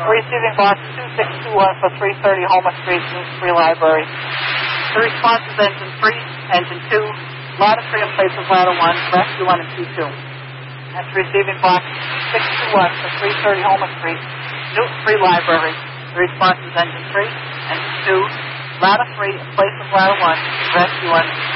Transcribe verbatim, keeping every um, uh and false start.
Receiving box two six two one for three thirty Homer Street, News Free Library. The response is engine three, engine two, ladder three in place of ladder one, rescue one and T two. That's receiving box six two one for three thirty Homer Street, News Free Library. The response is engine three, engine two, ladder three in place of ladder one, rescue one.